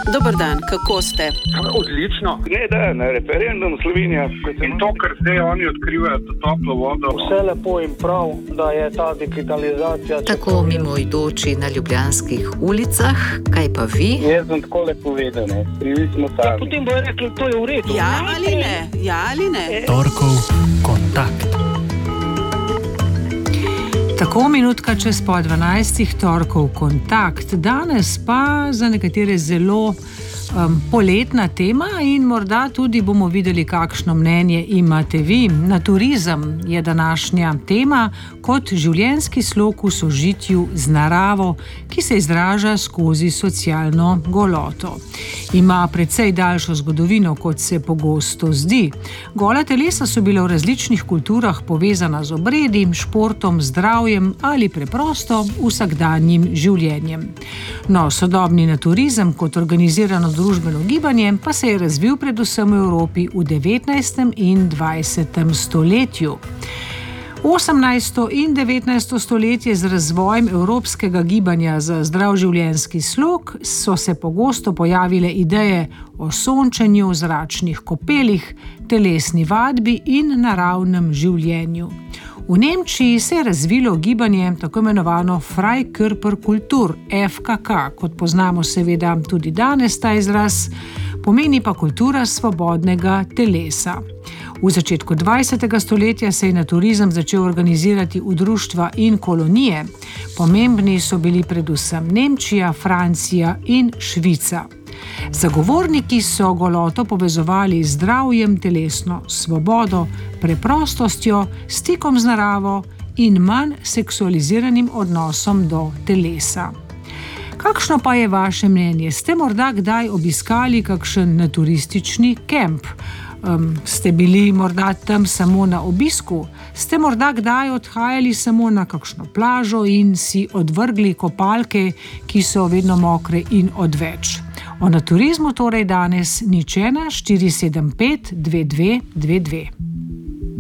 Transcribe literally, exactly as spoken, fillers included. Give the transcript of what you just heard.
Dober dan, kako ste? Odlično. Ne, da, na referendum Slovenija. In to, kar zdaj oni odkrivajo, to toplo vodo. Vse lepo in prav, da je ta digitalizacija. Tako mimoidoči na ljubljanskih ulicah, kaj pa vi? Jaz sem tako lepo povedal, ne. Krivi smo sami. Ja, potem bojo rekli, to je v redu. Ja ali ne? Ja ali ne? Torkov kontakt. Tako minutka čez pol dvanajstih, torkov kontakt. Danes pa za nekatere zelo um, poletna tema in morda tudi bomo videli, kakšno mnenje imate vi. Naturizem je današnja tema kot življenjski slog v sožitju z naravo, ki se izraža skozi socialno goloto. Ima precej daljšo zgodovino, kot se pogosto zdi. Gola telesa so bila v različnih kulturah povezana z obredi, športom, zdravjem ali preprosto vsakdanjim življenjem. No, sodobni naturizem kot organizirano družbeno gibanje pa se je razvil predvsem v Evropi v devetnajstem in dvajsetem stoletju. osemnajsto in devetnajsto stoletje z razvojem evropskega gibanja za zdrav življenjski slog so se pogosto pojavile ideje o sončenju, zračnih kopelih, telesni vadbi in naravnem življenju. V Nemčiji se je razvilo gibanje tako imenovano Freikörperkultur, F K K, kot poznamo seveda tudi danes ta izraz, pomeni pa kultura svobodnega telesa. V začetku dvajsetega stoletja se je naturizem začel organizirati v društva in kolonije. Pomembni so bili predvsem Nemčija, Francija in Švica. Zagovorniki so goloto povezovali z zdravjem, telesno svobodo, preprostostjo, stikom z naravo in manj seksualiziranim odnosom do telesa. Kakšno pa je vaše mnenje? Ste morda kdaj obiskali kakšen naturistični kemp? Um, ste bili morda tam samo na obisku? Ste morda kdaj odhajali samo na kakšno plažo in si odvrgli kopalke, ki so vedno mokre in odveč? O naturizmu torej danes nič ena štiri sedem pet dve dve dve dve.